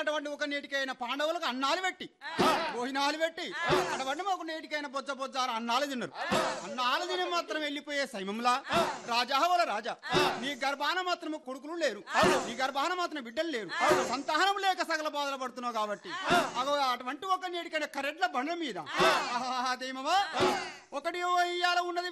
అటువంటి ఒక నేటికైన పాండవులకు అన్నాలు పెట్టి భోజనాలు పెట్టి అటువంటి ఒక నేటికైన బొజ్జ బొజ్జారు అన్నాలు తిన్నారు. అన్నాలు తిని మాత్రం వెళ్ళిపోయే సైమంలా రాజావల రాజా నీ గర్భాన మాత్రం కొడుకులు లేరు, నీ గర్భాన మాత్రం బిడ్డలు లేరు, సంతానం లేక సగల బాధలు పడుతున్నావు కాబట్టి అటువంటి ఒక నేటికైన కరెంట్ల బండ మీద అదేమవా ఒకటి ఇయ్యాల ఉన్నది